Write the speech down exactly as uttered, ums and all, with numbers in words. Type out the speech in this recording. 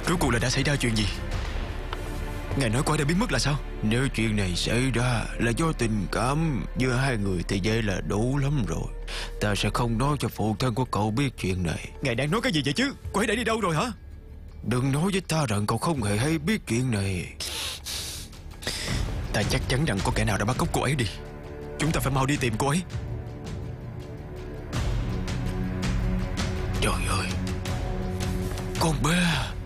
Rốt cuộc là đã xảy ra chuyện gì? Ngài nói cô ấy đã biến mất là sao? Nếu chuyện này xảy ra là do tình cảm giữa hai người thì vậy là đủ lắm rồi. Ta sẽ không nói cho phụ thân của cậu biết chuyện này. Ngài đang nói cái gì vậy chứ? Cô ấy đã đi đâu rồi hả? Đừng nói với ta rằng cậu không hề hay biết chuyện này. Ta chắc chắn rằng có kẻ nào đã bắt cóc cô ấy đi. Chúng ta phải mau đi tìm cô ấy. Trời ơi, con bé